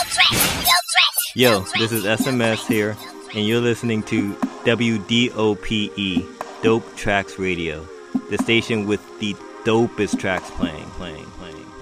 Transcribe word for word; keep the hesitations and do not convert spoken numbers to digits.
Yo, this is S M S here, and you're listening to W D O P E, Dope Tracks Radio, the station with the dopest tracks playing, playing, playing, playing.